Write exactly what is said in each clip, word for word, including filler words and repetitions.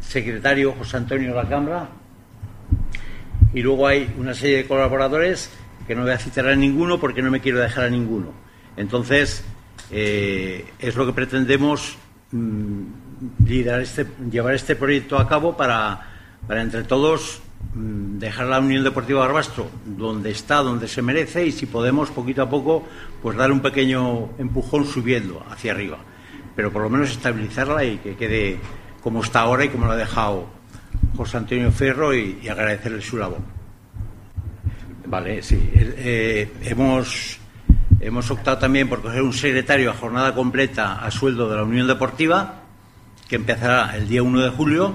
secretario José Antonio Lacambra, y luego hay una serie de colaboradores que no voy a citar a ninguno porque no me quiero dejar a ninguno. Entonces, eh, es lo que pretendemos mmm, liderar este, llevar este proyecto a cabo para, para entre todos mmm, dejar la Unión Deportiva Barbastro donde está, donde se merece, y si podemos, poquito a poco, pues dar un pequeño empujón subiendo hacia arriba. Pero por lo menos estabilizarla y que quede como está ahora y como lo ha dejado José Antonio Ferro, y, y agradecerle su labor. Vale, sí. Eh, hemos, hemos optado también por coger un secretario a jornada completa a sueldo de la Unión Deportiva, que empezará el día uno de julio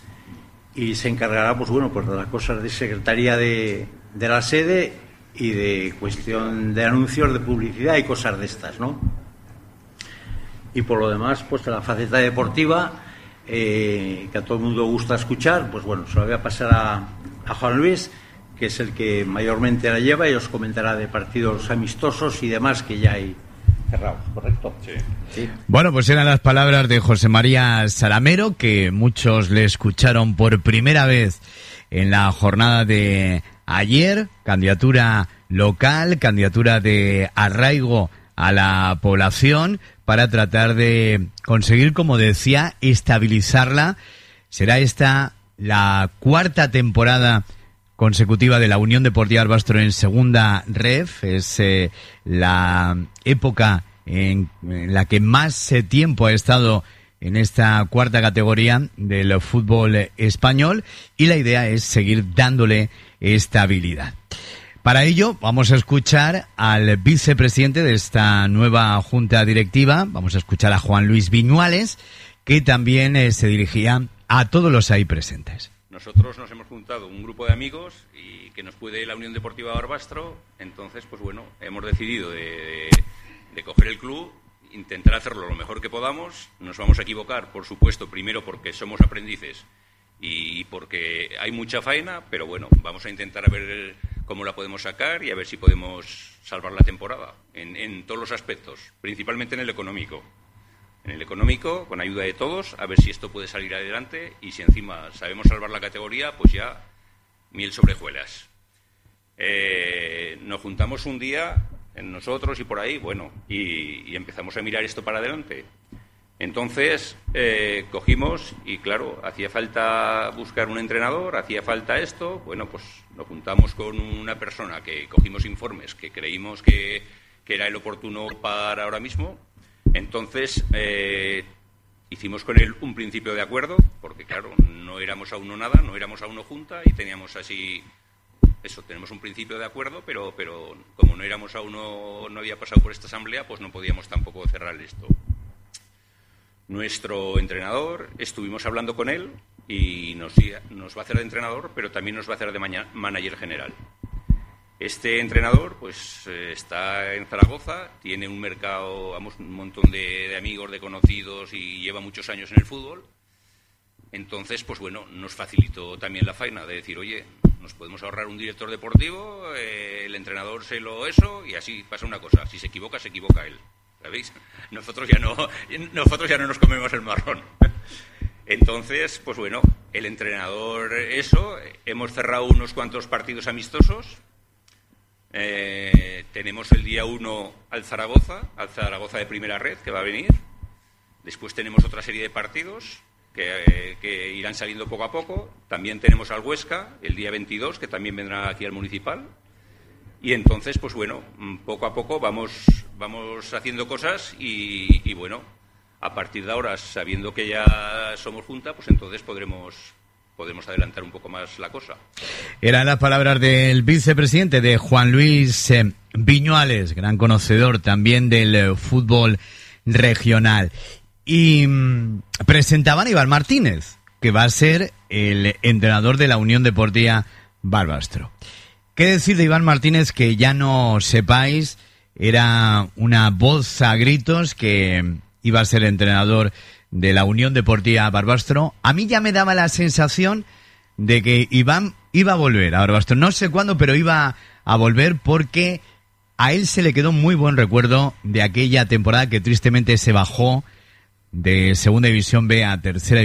y se encargará, pues bueno, pues de las cosas de secretaría de, de la sede y de cuestión de anuncios, de publicidad y cosas de estas, ¿no? Y por lo demás, pues de la faceta deportiva, eh, que a todo el mundo gusta escuchar, pues bueno, se lo voy a pasar a, a Juan Luis, que es el que mayormente la lleva, y os comentará de partidos amistosos y demás que ya hay cerrados, ¿correcto? Sí. Sí. Bueno, pues eran las palabras de José María Salamero, que muchos le escucharon por primera vez en la jornada de ayer. Candidatura local, candidatura de arraigo a la población para tratar de conseguir, como decía, estabilizarla. Será esta la cuarta temporada consecutiva de la Unión Deportiva Barbastro en segunda ref. Es eh, la época en, en la que más eh, tiempo ha estado en esta cuarta categoría del fútbol español, y la idea es seguir dándole estabilidad. Para ello vamos a escuchar al vicepresidente de esta nueva junta directiva, vamos a escuchar a Juan Luis Viñuales, que también eh, se dirigía a todos los ahí presentes. Nosotros nos hemos juntado un grupo de amigos y que nos puede la Unión Deportiva Barbastro, entonces pues bueno, hemos decidido de, de, de coger el club, intentar hacerlo lo mejor que podamos. Nos vamos a equivocar, por supuesto, primero porque somos aprendices y porque hay mucha faena, pero bueno, vamos a intentar a ver cómo la podemos sacar y a ver si podemos salvar la temporada en, en todos los aspectos, principalmente en el económico. En el económico, con ayuda de todos, a ver si esto puede salir adelante, y si encima sabemos salvar la categoría, pues ya miel sobre hojuelas. Eh, nos juntamos un día, en nosotros y por ahí, bueno, y, y empezamos a mirar esto para adelante. Entonces, eh, cogimos y, claro, hacía falta buscar un entrenador, hacía falta esto. Bueno, pues nos juntamos con una persona que cogimos informes que creímos que, que era el oportuno para ahora mismo. Entonces, eh, hicimos con él un principio de acuerdo, porque, claro, no éramos a uno nada, no éramos a uno junta, y teníamos así, eso, tenemos un principio de acuerdo, pero, pero como no éramos a uno, no había pasado por esta asamblea, pues no podíamos tampoco cerrar esto. Nuestro entrenador, estuvimos hablando con él y nos, nos va a hacer de entrenador, pero también nos va a hacer de manager general. Este entrenador pues eh, está en Zaragoza, tiene un mercado, vamos, un montón de, de amigos, de conocidos, y lleva muchos años en el fútbol. Entonces, pues bueno, nos facilitó también la faena de decir, oye, nos podemos ahorrar un director deportivo, eh, el entrenador se lo eso, y así pasa una cosa, si se equivoca, se equivoca él. ¿Sabéis? Nosotros ya no, nosotros ya no nos comemos el marrón. Entonces, pues bueno, el entrenador, eso, hemos cerrado unos cuantos partidos amistosos. Eh, tenemos el día uno al Zaragoza, al Zaragoza de primera red, que va a venir. Después tenemos otra serie de partidos que, eh, que irán saliendo poco a poco. También tenemos al Huesca, el día veintidós, que también vendrá aquí al Municipal. Y entonces, pues bueno, poco a poco vamos, vamos haciendo cosas y, y bueno, a partir de ahora, sabiendo que ya somos junta, pues entonces podremos, podremos adelantar un poco más la cosa. Eran las palabras del vicepresidente, de Juan Luis eh, Viñuales, gran conocedor también del eh, fútbol regional. Y mmm, presentaban a Iván Martínez, que va a ser el entrenador de la Unión Deportiva Barbastro. ¿Qué decir de Iván Martínez? Que ya no sepáis, era una voz a gritos que iba a ser entrenador de la Unión Deportiva Barbastro. A mí ya me daba la sensación de que Iván iba a volver a Barbastro. No sé cuándo, pero iba a volver, porque a él se le quedó muy buen recuerdo de aquella temporada que tristemente se bajó de Segunda División B a Tercera